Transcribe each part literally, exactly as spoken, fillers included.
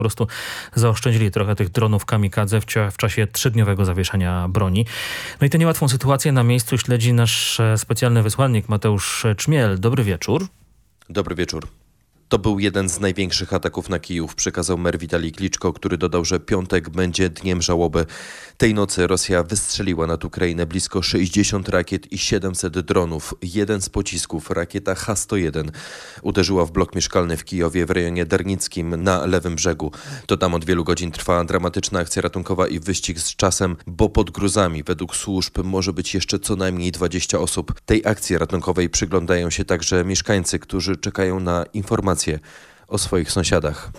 Po prostu zaoszczędzili trochę tych dronów kamikadze w, w czasie trzydniowego zawieszania broni. No i tę niełatwą sytuację na miejscu śledzi nasz specjalny wysłannik Mateusz Czmiel. Dobry wieczór. Dobry wieczór. To był jeden z największych ataków na Kijów, przekazał mer Witalij Kliczko, który dodał, że piątek będzie dniem żałoby. Tej nocy Rosja wystrzeliła nad Ukrainę blisko sześćdziesiąt rakiet i siedemset dronów. Jeden z pocisków, rakieta H sto jeden, uderzyła w blok mieszkalny w Kijowie w rejonie Darnickim na lewym brzegu. To tam od wielu godzin trwa dramatyczna akcja ratunkowa i wyścig z czasem, bo pod gruzami według służb może być jeszcze co najmniej dwadzieścia osób. Tej akcji ratunkowej przyglądają się także mieszkańcy, którzy czekają na informacje o swoich sąsiadach.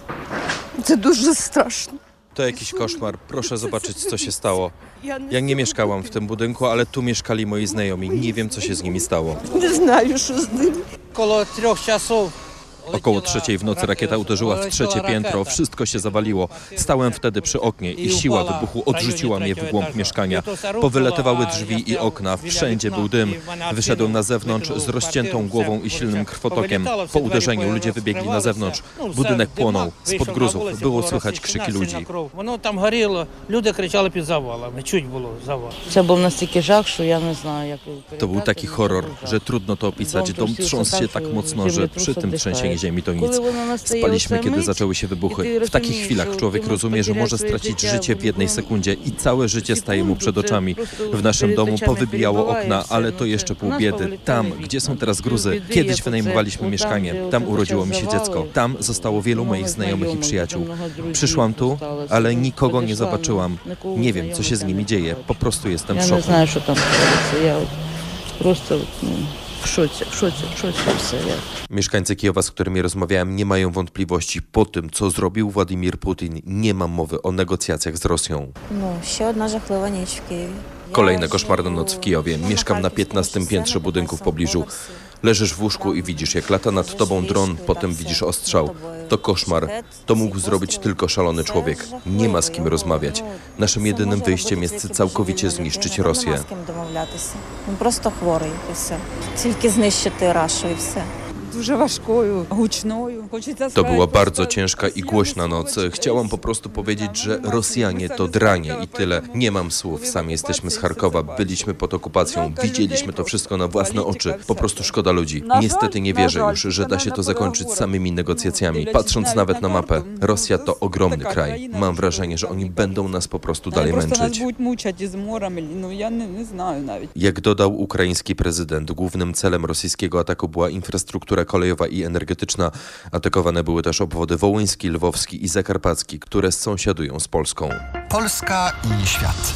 To дуже straszne. To jakiś koszmar. Proszę zobaczyć, co się stało. Ja nie mieszkałam w tym budynku, ale tu mieszkali moi znajomi. Nie wiem, co się z nimi stało. Nie знаю, що з ним. Koło trzech czasów. Około trzeciej w nocy rakieta uderzyła w trzecie piętro. Wszystko się zawaliło. Stałem wtedy przy oknie i siła wybuchu odrzuciła mnie w głąb mieszkania. Powylatywały drzwi i okna. Wszędzie był dym. Wyszedłem na zewnątrz z rozciętą głową i silnym krwotokiem. Po uderzeniu ludzie wybiegli na zewnątrz. Budynek płonął. Spod gruzów było słychać krzyki ludzi. Воно там горіло. Люди кричали під завалами. Чуть було завал. Це був настільки жах, що я не знаю, як To był taki horror, że trudno to opisać. Dom trząsł się tak mocno, że przy tym trzęsieniu ziemi to nic. Spaliśmy, kiedy zaczęły się wybuchy. W takich chwilach człowiek rozumie, że może stracić życie w jednej sekundzie i całe życie staje mu przed oczami. W naszym domu powybijało okna, ale to jeszcze pół biedy. Tam, gdzie są teraz gruzy, kiedyś wynajmowaliśmy mieszkanie. Tam urodziło mi się dziecko. Tam zostało wielu moich znajomych i przyjaciół. Przyszłam tu, ale nikogo nie zobaczyłam. Nie wiem, co się z nimi dzieje. Po prostu jestem w Ja szoku. не знаю, що там твориться. Я от просто ну, в шоці, в шоці, в шоці все. Я... Mieszkańcy Kijowa, z którymi rozmawiałem, nie mają wątpliwości. Po tym, co zrobił Władimir Putin, nie ma mowy o negocjacjach z Rosją. Ну, ще одна жахлива ніч в Києві. Kolejna koszmarna noc w Kijowie. Mieszkam na piętnastym piętrze budynku w pobliżu. Leżysz w łóżku i widzisz, jak lata nad tobą dron, potem widzisz ostrzał. To koszmar. To mógł zrobić tylko szalony człowiek. Nie ma z kim rozmawiać. Naszym jedynym wyjściem jest całkowicie zniszczyć Rosję. Нема з ким домовлятися. Він просто хворий і все. Тільки знищити Рашу і все. Дуже важкою, гучною. Хочеться To сказати, była bardzo що ciężka i głośna noc. Chciałam po prostu powiedzieć, że Rosjanie to dranie i tyle. Nie mam słów. Sami jesteśmy z Charkowa. Byliśmy pod okupacją. Widzieliśmy to wszystko na własne oczy. Po prostu szkoda ludzi. Niestety nie wierzę już, że da się to zakończyć samymi negocjacjami. Patrząc nawet na mapę, Rosja to ogromny kraj. Mam wrażenie, że oni będą nas po prostu dalej Просто нас męczyć. будуть мучати з морем. Ну, я не, не знаю навіть. Jak dodał ukraiński prezydent, głównym celem rosyjskiego ataku była infrastruktura kolejowa i energetyczna. Atakowane były też obwody wołyński, lwowski i zakarpacki, które sąsiadują z Polską. Polska i świat.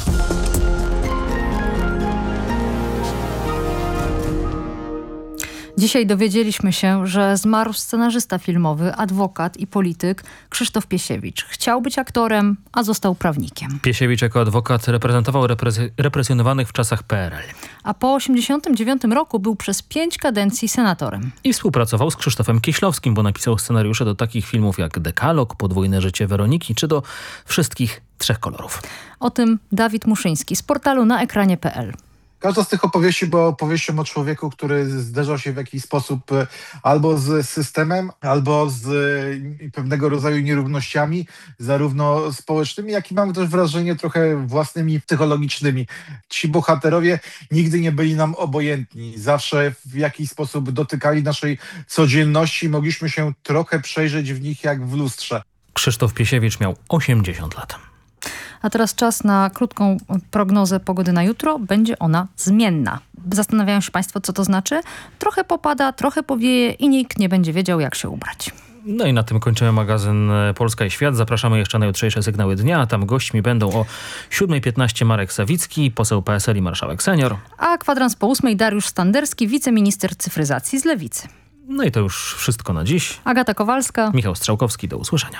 Dzisiaj dowiedzieliśmy się, że zmarł scenarzysta filmowy, adwokat i polityk Krzysztof Piesiewicz. Chciał być aktorem, a został prawnikiem. Piesiewicz jako adwokat reprezentował repres- represjonowanych w czasach P R L. A po osiemdziesiątym dziewiątym roku był przez pięć kadencji senatorem. I współpracował z Krzysztofem Kieślowskim, bo napisał scenariusze do takich filmów jak Dekalog, Podwójne życie Weroniki, czy do Wszystkich trzech kolorów. O tym Dawid Muszyński z portalu na ekranie kropka p l. Każda z tych opowieści była opowieścią o człowieku, który zderzał się w jakiś sposób e, albo z systemem, albo z e, pewnego rodzaju nierównościami, zarówno społecznymi, jak i mam też wrażenie trochę własnymi, psychologicznymi. Ci bohaterowie nigdy nie byli nam obojętni. Zawsze w jakiś sposób dotykali naszej codzienności. Mogliśmy się trochę przejrzeć w nich jak w lustrze. Krzysztof Piesiewicz miał osiemdziesiąt lat. A teraz czas na krótką prognozę pogody na jutro. Będzie ona zmienna. Zastanawiają się Państwo, co to znaczy? Trochę popada, trochę powieje i nikt nie będzie wiedział, jak się ubrać. No i na tym kończymy magazyn Polska i Świat. Zapraszamy jeszcze na jutrzejsze sygnały dnia. Tam gośćmi będą o siódma piętnaście Marek Sawicki, poseł P S L i marszałek senior. A kwadrans po ósmej Dariusz Standerski, wiceminister cyfryzacji z Lewicy. No i to już wszystko na dziś. Agata Kowalska. Michał Strzałkowski, do usłyszenia.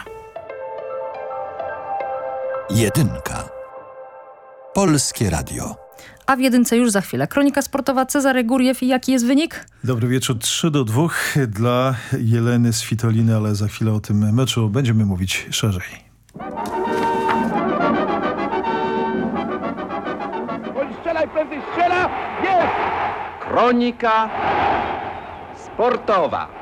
Jedynka. Polskie Radio. A w jedynce już za chwilę kronika sportowa Cezary Górjew. I jaki jest wynik? Dobry wieczór. trzy do dwóch dla Jeleny Svitoliny, ale za chwilę o tym meczu będziemy mówić szerzej. Strzelaj prędzej, strzela! Jest! Kronika sportowa.